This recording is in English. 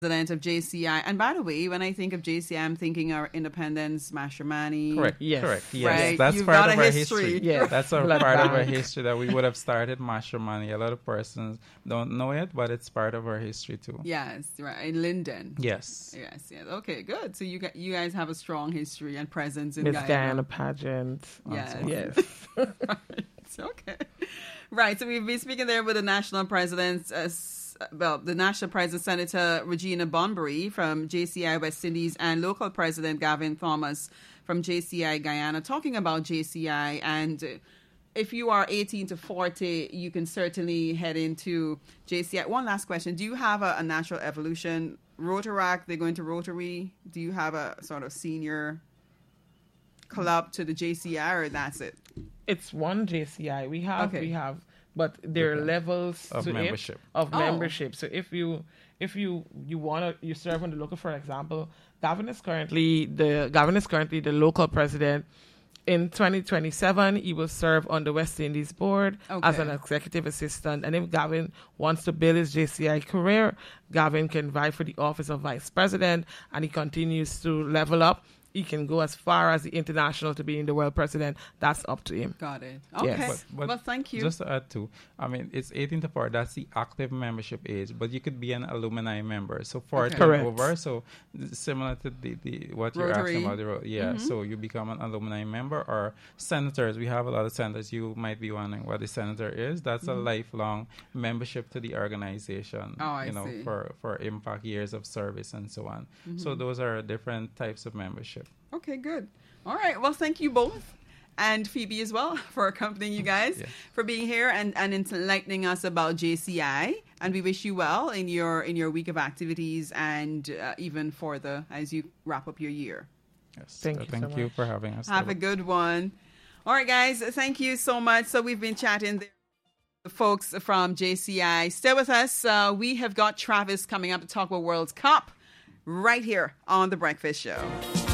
President of JCI. And by the way, when I think of JCI, I'm thinking our independence, Mashramani. Correct. Yes. Correct. Yes. Right. That's You've part got of a our history. history. Yes. That's a Blood part of our bank. history that we would have started Mashramani. A lot of persons don't know it, but it's part of our history too. Yes, right. In Linden. Yes. Yes. Okay, good. So you guys have a strong history and presence in Miss Guyana. Guyana pageant. Yes. Yes. Right. Okay. Right. So we've been speaking there with the national president, the national president, Senator Regina Bonbury from JCI West Indies, and local president Gavin Thomas from JCI Guyana, talking about JCI. And if you are 18 to 40, you can certainly head into JCI. One last question. Do you have a natural evolution? Rotaract, they're going to Rotary. Do you have a sort of senior club to the JCI, or that's it? It's one JCI. We have, Okay. but there are levels Of to membership. it of Oh. membership. So if you serve on the local, for example, Gavin is currently the local president. In 2027, he will serve on the West Indies board as Okay. an executive assistant. And if Gavin wants to build his JCI career, Gavin can vie for the office of vice president, and he continues to level up. He can go as far as the international to being the world president. That's up to him. Got it. Okay. Yes. Well, thank you. Just to add to, I mean, it's 18 to 40. That's the active membership age, but you could be an alumni member. So 40 Okay. Correct. over. So similar to the what you're Rotary. asking about the yeah. So you become an alumni member, or senators. We have a lot of senators. You might be wondering what a senator is. That's a lifelong membership to the organization. Oh, I see. For impact, years of service, and so on. So those are different types of membership. Okay, good. All right. Well, thank you both. And Phoebe as well for accompanying you guys, Yes. for being here and enlightening us about JCI. And we wish you well in your week of activities and even for as you wrap up your year. Yes. Thank you so Thank you much. for having us. Have a good one. All right, guys. Thank you so much. So we've been chatting there with the folks from JCI. Stay with us. We have got Travis coming up to talk about World Cup right here on The Breakfast Show.